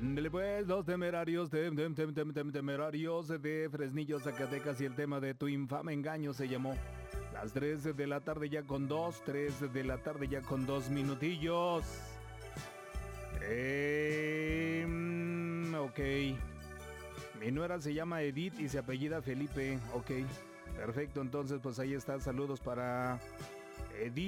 Pues los temerarios, temerarios de Fresnillo, Zacatecas, y el tema de tu infame engaño se llamó Las 3 de la tarde ya con 3 de la tarde ya con 2 minutillos. Ok. Mi nuera se llama Edith y se apellida Felipe. Ok, perfecto, entonces pues ahí está, saludos para Edith.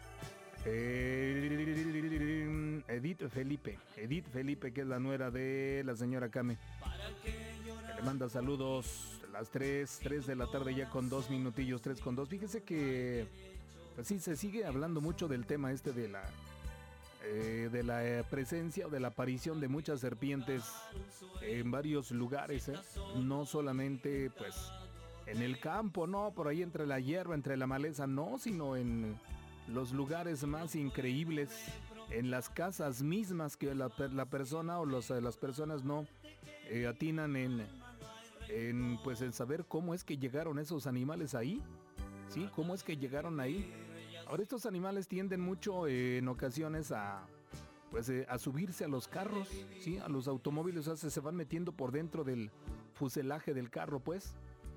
Edith Felipe, que es la nuera de la señora Kame. Le manda saludos. Las 3 de la tarde ya con 2 minutillos, 3 con 2. Fíjese que pues sí, se sigue hablando mucho del tema este de la presencia o de la aparición de muchas serpientes en varios lugares, no solamente pues en el campo, no, por ahí entre la hierba, entre la maleza, no, sino en los lugares más increíbles, en las casas mismas que la persona o las personas no atinan pues en saber cómo es que llegaron esos animales ahí, ¿sí? ¿Cómo es que llegaron ahí? Ahora estos animales tienden mucho en ocasiones a subirse a los carros, ¿sí? A los automóviles, o sea, se van metiendo por dentro del fuselaje del carro, pues.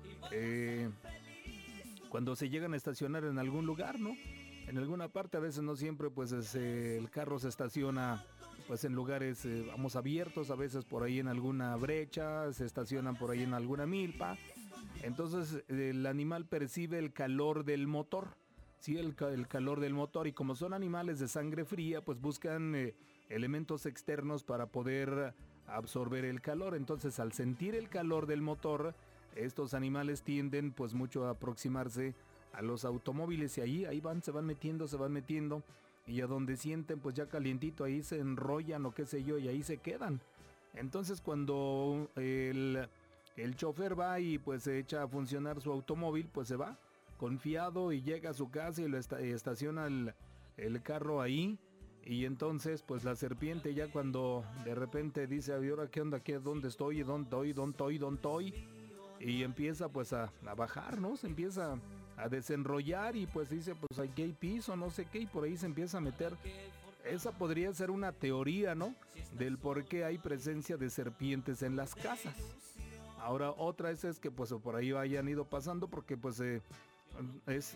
Cuando se llegan a estacionar en algún lugar, ¿no? En alguna parte, a veces no siempre, pues el carro se estaciona pues en lugares, abiertos, a veces por ahí en alguna brecha, se estacionan por ahí en alguna milpa. Entonces el animal percibe el calor del motor. Sí, el calor del motor, y como son animales de sangre fría, pues buscan elementos externos para poder absorber el calor. Entonces, al sentir el calor del motor, estos animales tienden pues mucho a aproximarse a los automóviles, y ahí se van metiendo, y a donde sienten pues ya calientito, ahí se enrollan o qué sé yo, y ahí se quedan. Entonces, cuando el chofer va y pues se echa a funcionar su automóvil, pues se va confiado y llega a su casa y estaciona el carro ahí. Y entonces pues la serpiente, ya cuando de repente dice, ¿y ahora qué onda? ¿Dónde estoy? ¿Dónde estoy? Y empieza pues a bajar, ¿no? Se empieza a desenrollar y pues dice, pues aquí hay piso, no sé qué, y por ahí se empieza a meter. Esa podría ser una teoría, ¿no? Del por qué hay presencia de serpientes en las casas. Ahora otra es que pues por ahí hayan ido pasando, porque pues es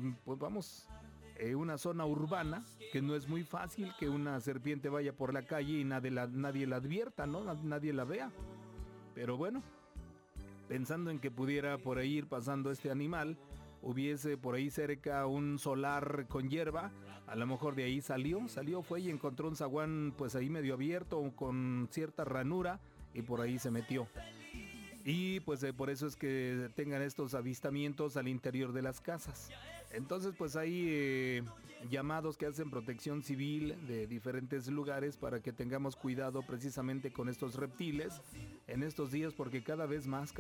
una zona urbana, que no es muy fácil que una serpiente vaya por la calle y nadie la advierta, ¿no? Nadie la vea. Pero bueno, pensando en que pudiera por ahí ir pasando este animal, hubiese por ahí cerca un solar con hierba, a lo mejor de ahí fue y encontró un zaguán pues ahí medio abierto con cierta ranura, y por ahí se metió. Y pues por eso es que tengan estos avistamientos al interior de las casas. Entonces pues hay llamados que hacen Protección Civil de diferentes lugares para que tengamos cuidado precisamente con estos reptiles en estos días, porque cada vez más.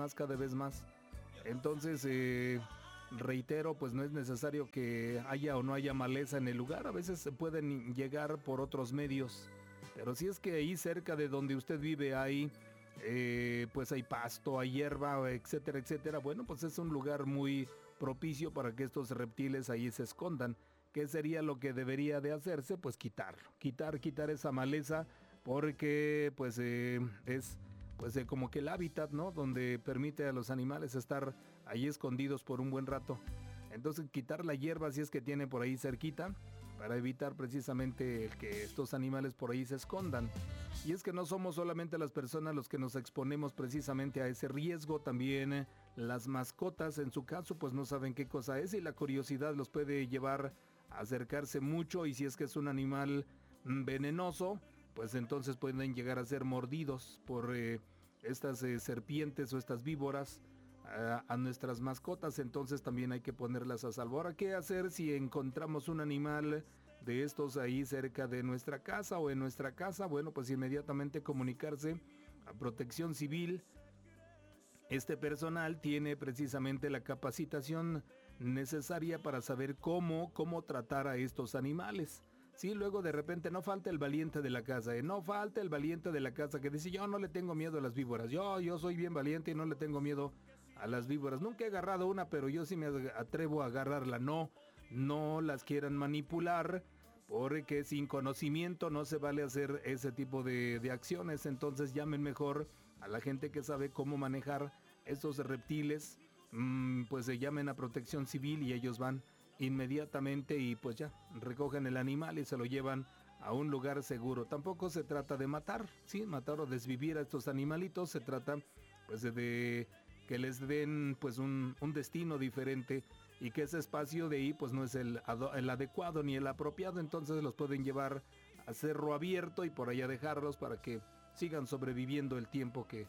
Entonces reitero, pues no es necesario que haya o no haya maleza en el lugar, a veces se pueden llegar por otros medios. Pero si es que ahí cerca de donde usted vive hay pues hay pasto, hay hierba, etcétera, bueno, pues es un lugar muy propicio para que estos reptiles ahí se escondan. ¿Qué sería lo que debería de hacerse? Pues quitar esa maleza, porque pues es pues como que el hábitat, ¿no? Donde permite a los animales estar ahí escondidos por un buen rato. Entonces quitar la hierba si es que tiene por ahí cerquita, para evitar precisamente que estos animales por ahí se escondan. Y es que no somos solamente las personas los que nos exponemos precisamente a ese riesgo, también las mascotas en su caso pues no saben qué cosa es, y la curiosidad los puede llevar a acercarse mucho, y si es que es un animal venenoso, pues entonces pueden llegar a ser mordidos por estas serpientes o estas víboras a nuestras mascotas. Entonces también hay que ponerlas a salvo. Ahora, ¿qué hacer si encontramos un animal de estos ahí cerca de nuestra casa o en nuestra casa? Bueno, pues inmediatamente comunicarse a Protección Civil. Este personal tiene precisamente la capacitación necesaria para saber cómo tratar a estos animales. Sí, luego de repente no falta el valiente de la casa, no falta el valiente de la casa que dice, yo no le tengo miedo a las víboras, yo soy bien valiente y no le tengo miedo a las víboras. Nunca he agarrado una, pero yo sí me atrevo a agarrarla. No las quieran manipular, porque sin conocimiento no se vale hacer ese tipo de acciones. Entonces llamen mejor a la gente que sabe cómo manejar estos reptiles, pues se llamen a Protección Civil y ellos van inmediatamente y pues ya recogen el animal y se lo llevan a un lugar seguro. Tampoco se trata de matar, ¿sí? Matar o desvivir a estos animalitos, se trata pues de que les den pues un destino diferente y que ese espacio de ahí pues no es el adecuado ni el apropiado, entonces los pueden llevar a cerro abierto y por allá dejarlos para que sigan sobreviviendo el tiempo que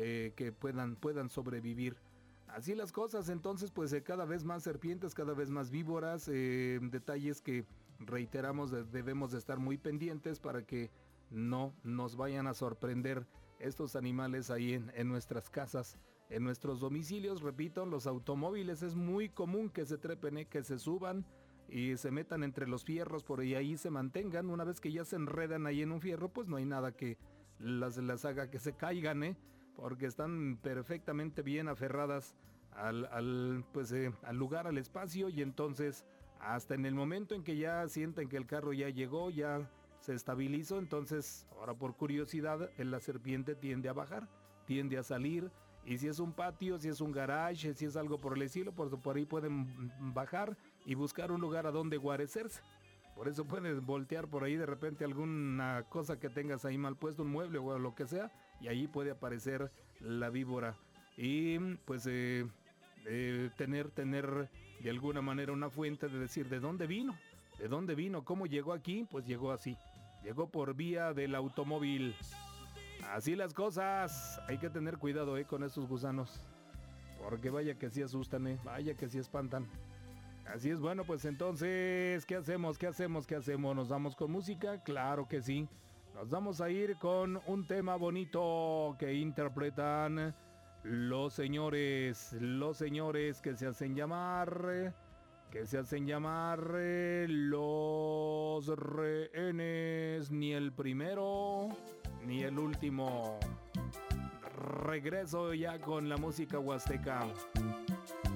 puedan sobrevivir. Así las cosas, entonces pues cada vez más serpientes, cada vez más víboras, detalles que reiteramos debemos de estar muy pendientes para que no nos vayan a sorprender estos animales ahí en nuestras casas, en nuestros domicilios. Repito, los automóviles es muy común que se trepen, que se suban y se metan entre los fierros, por ahí se mantengan. Una vez que ya se enredan ahí en un fierro, pues no hay nada que las haga que se caigan, porque están perfectamente bien aferradas al lugar, al espacio, y entonces hasta en el momento en que ya sienten que el carro ya llegó, ya se estabilizó, entonces ahora por curiosidad la serpiente tiende a bajar, tiende a salir, y si es un patio, si es un garage, si es algo por el estilo, por ahí pueden bajar y buscar un lugar a donde guarecerse. Por eso puedes voltear por ahí de repente alguna cosa que tengas ahí mal puesto, un mueble o lo que sea, y ahí puede aparecer la víbora. Y pues tener de alguna manera una fuente de decir de dónde vino, cómo llegó aquí, pues llegó así, llegó por vía del automóvil. Así las cosas, hay que tener cuidado con esos gusanos, porque vaya que sí asustan, vaya que sí espantan. Así es, bueno, pues entonces, ¿qué hacemos? ¿Nos vamos con música? Claro que sí. Nos vamos a ir con un tema bonito que interpretan los señores que se hacen llamar Los Rehenes, ni el primero ni el último. Regreso ya con la música huasteca.